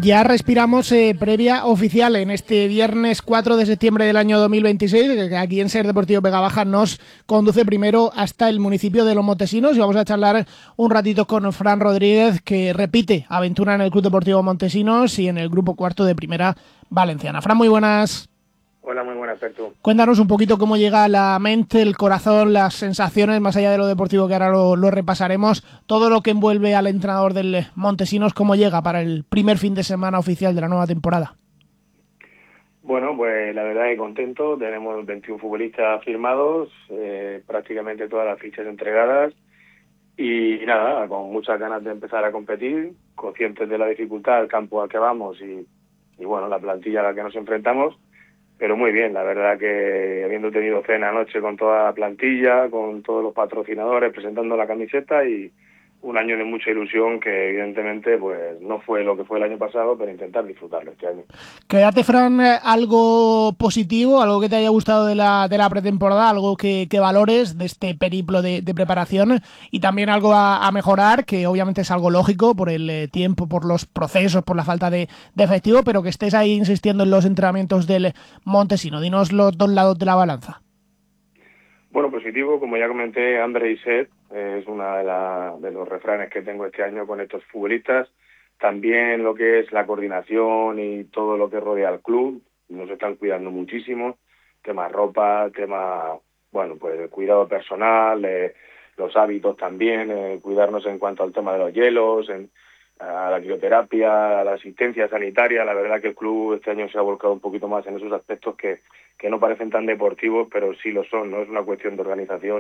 Ya respiramos previa oficial en este viernes 4 de septiembre del año 2026, que aquí en Ser Deportivo Vega Baja nos conduce primero hasta el municipio de Los Montesinos, y vamos a charlar un ratito con Fran Rodríguez, que repite aventura en el Club Deportivo Montesinos y en el grupo cuarto de Primera Valenciana. Fran, muy buenas. Hola, muy buenas, Pertu. Cuéntanos un poquito cómo llega la mente, el corazón, las sensaciones, más allá de lo deportivo, que ahora lo repasaremos, todo lo que envuelve al entrenador del Montesinos, cómo llega para el primer fin de semana oficial de la nueva temporada. Bueno, pues la verdad es que contento. Tenemos 21 futbolistas firmados, prácticamente todas las fichas entregadas y nada, con muchas ganas de empezar a competir, conscientes de la dificultad del campo al que vamos y bueno, la plantilla a la que nos enfrentamos. Pero muy bien, la verdad que habiendo tenido cena anoche con toda la plantilla, con todos los patrocinadores presentando la camiseta y un año de mucha ilusión que evidentemente pues no fue lo que fue el año pasado, pero intentar disfrutarlo este año. Quédate, Fran, algo positivo, algo que te haya gustado de la pretemporada, algo que valores de este periplo de preparación, y también algo a mejorar, que obviamente es algo lógico por el tiempo, por los procesos, por la falta de efectivo, pero que estés ahí insistiendo en los entrenamientos del Montesino. Dinos los dos lados de la balanza. Bueno, positivo, como ya comenté, hambre y sed es una de los refranes que tengo este año con estos futbolistas. También lo que es la coordinación y todo lo que rodea al club, nos están cuidando muchísimo, tema ropa, tema, bueno, pues el cuidado personal, los hábitos también, cuidarnos en cuanto al tema de los hielos, a la crioterapia, a la asistencia sanitaria. La verdad que el club este año se ha volcado un poquito más en esos aspectos que no parecen tan deportivos, pero sí lo son, ¿no? Es una cuestión de organización